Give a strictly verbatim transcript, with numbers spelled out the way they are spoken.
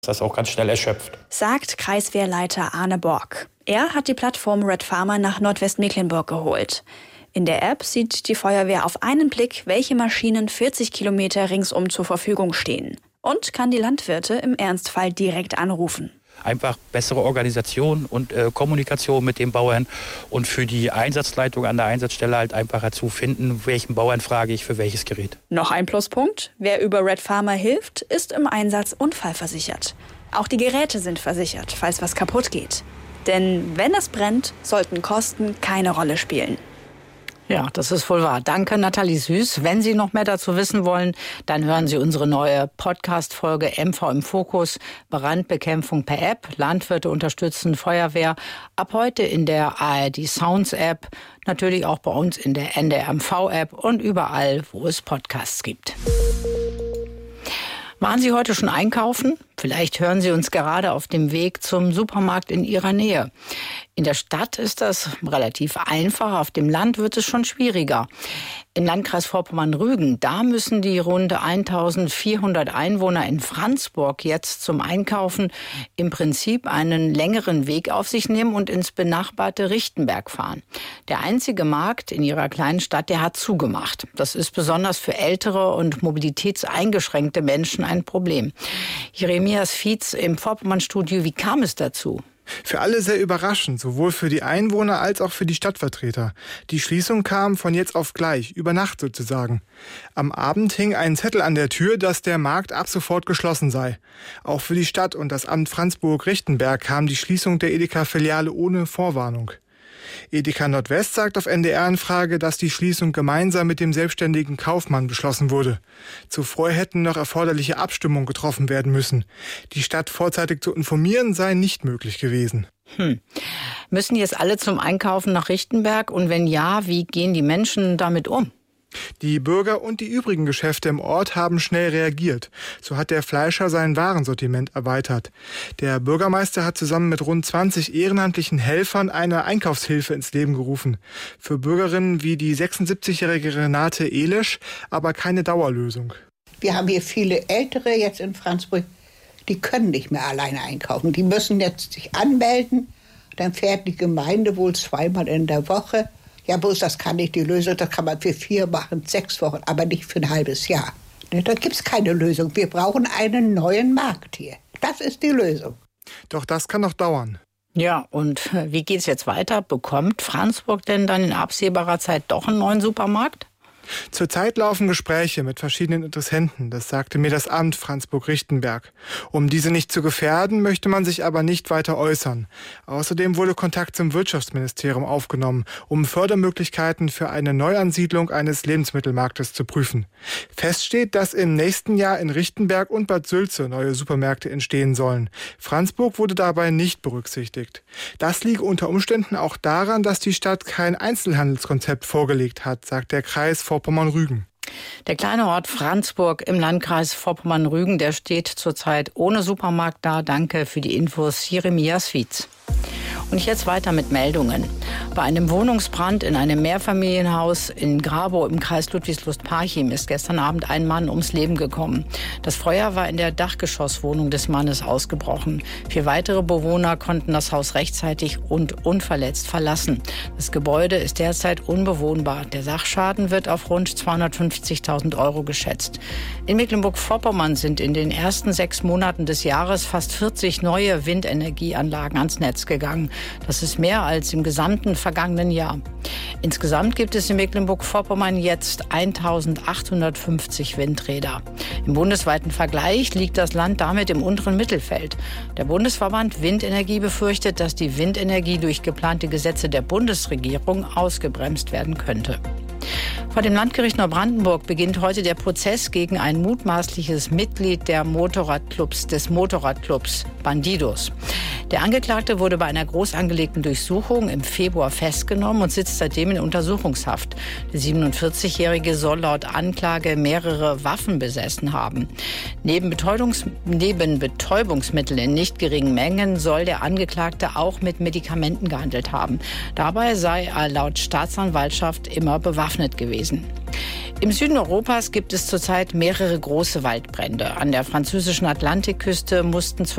das auch ganz schnell erschöpft. Sagt Kreiswehrleiter Arne Borg. Er hat die Plattform Red Farmer nach Nordwestmecklenburg geholt. In der App sieht die Feuerwehr auf einen Blick, welche Maschinen vierzig Kilometer ringsum zur Verfügung stehen. Und kann die Landwirte im Ernstfall direkt anrufen. Einfach bessere Organisation und äh, Kommunikation mit den Bauern und für die Einsatzleitung an der Einsatzstelle halt einfacher zu finden, welchen Bauern frage ich für welches Gerät. Noch ein Pluspunkt: Wer über Red Farmer hilft, ist im Einsatz unfallversichert. Auch die Geräte sind versichert, falls was kaputt geht. Denn wenn es brennt, sollten Kosten keine Rolle spielen. Ja, das ist wohl wahr. Danke, Nathalie Süß. Wenn Sie noch mehr dazu wissen wollen, dann hören Sie unsere neue Podcast-Folge M V im Fokus, Brandbekämpfung per App, Landwirte unterstützen Feuerwehr. Ab heute in der A R D Sounds App, natürlich auch bei uns in der N D R M V App und überall, wo es Podcasts gibt. Waren Sie heute schon einkaufen? Vielleicht hören Sie uns gerade auf dem Weg zum Supermarkt in Ihrer Nähe. In der Stadt ist das relativ einfach, auf dem Land wird es schon schwieriger. Im Landkreis Vorpommern-Rügen, da müssen die rund eintausendvierhundert Einwohner in Franzburg jetzt zum Einkaufen im Prinzip einen längeren Weg auf sich nehmen und ins benachbarte Richtenberg fahren. Der einzige Markt in ihrer kleinen Stadt, der hat zugemacht. Das ist besonders für ältere und mobilitätseingeschränkte Menschen ein Problem. Jeremias Fietz im Vorpommern-Studio, wie kam es dazu? Für alle sehr überraschend, sowohl für die Einwohner als auch für die Stadtvertreter. Die Schließung kam von jetzt auf gleich, über Nacht sozusagen. Am Abend hing ein Zettel an der Tür, dass der Markt ab sofort geschlossen sei. Auch für die Stadt und das Amt Franzburg-Richtenberg kam die Schließung der Edeka-Filiale ohne Vorwarnung. Edeka Nordwest sagt auf N D R-Anfrage, dass die Schließung gemeinsam mit dem selbstständigen Kaufmann beschlossen wurde. Zuvor hätten noch erforderliche Abstimmungen getroffen werden müssen. Die Stadt vorzeitig zu informieren sei nicht möglich gewesen. Hm. Müssen jetzt alle zum Einkaufen nach Richtenberg? Und wenn ja, wie gehen die Menschen damit um? Die Bürger und die übrigen Geschäfte im Ort haben schnell reagiert. So hat der Fleischer sein Warensortiment erweitert. Der Bürgermeister hat zusammen mit rund zwanzig ehrenamtlichen Helfern eine Einkaufshilfe ins Leben gerufen. Für Bürgerinnen wie die sechsundsiebzigjährige Renate Elisch aber keine Dauerlösung. Wir haben hier viele Ältere jetzt in Franzburg, die können nicht mehr alleine einkaufen. Die müssen jetzt sich anmelden, dann fährt die Gemeinde wohl zweimal in der Woche. Ja, bloß das kann nicht die Lösung, das kann man für vier machen, sechs Wochen, aber nicht für ein halbes Jahr. Da gibt es keine Lösung. Wir brauchen einen neuen Markt hier. Das ist die Lösung. Doch das kann noch dauern. Ja, und wie geht's jetzt weiter? Bekommt Franzburg denn dann in absehbarer Zeit doch einen neuen Supermarkt? Zurzeit laufen Gespräche mit verschiedenen Interessenten, das sagte mir das Amt Franzburg-Richtenberg. Um diese nicht zu gefährden, möchte man sich aber nicht weiter äußern. Außerdem wurde Kontakt zum Wirtschaftsministerium aufgenommen, um Fördermöglichkeiten für eine Neuansiedlung eines Lebensmittelmarktes zu prüfen. Fest steht, dass im nächsten Jahr in Richtenberg und Bad Sülze neue Supermärkte entstehen sollen. Franzburg wurde dabei nicht berücksichtigt. Das liege unter Umständen auch daran, dass die Stadt kein Einzelhandelskonzept vorgelegt hat, sagt der Kreis Vorpommern-Rügen. Der kleine Ort Franzburg im Landkreis Vorpommern-Rügen, der steht zurzeit ohne Supermarkt da. Danke für die Infos, Jeremias Fietz. Und jetzt weiter mit Meldungen. Bei einem Wohnungsbrand in einem Mehrfamilienhaus in Grabow im Kreis Ludwigslust-Parchim ist gestern Abend ein Mann ums Leben gekommen. Das Feuer war in der Dachgeschosswohnung des Mannes ausgebrochen. Vier weitere Bewohner konnten das Haus rechtzeitig und unverletzt verlassen. Das Gebäude ist derzeit unbewohnbar. Der Sachschaden wird auf rund zweihundertfünfzigtausend Euro geschätzt. In Mecklenburg-Vorpommern sind in den ersten sechs Monaten des Jahres fast vierzig neue Windenergieanlagen ans Netz gegangen. Das ist mehr als im gesamten vergangenen Jahr. Insgesamt gibt es in Mecklenburg-Vorpommern jetzt eintausendachthundertfünfzig Windräder. Im bundesweiten Vergleich liegt das Land damit im unteren Mittelfeld. Der Bundesverband Windenergie befürchtet, dass die Windenergie durch geplante Gesetze der Bundesregierung ausgebremst werden könnte. Vor dem Landgericht Neubrandenburg beginnt heute der Prozess gegen ein mutmaßliches Mitglied der Motorradclubs, des Motorradclubs Bandidos. Der Angeklagte wurde bei einer groß angelegten Durchsuchung im Februar festgenommen und sitzt seitdem in Untersuchungshaft. Der siebenundvierzigjährige soll laut Anklage mehrere Waffen besessen haben. Neben, Betäubungs- neben Betäubungsmitteln in nicht geringen Mengen soll der Angeklagte auch mit Medikamenten gehandelt haben. Dabei sei er laut Staatsanwaltschaft immer bewaffnet gewesen. Im Süden Europas gibt es zurzeit mehrere große Waldbrände. An der französischen Atlantikküste mussten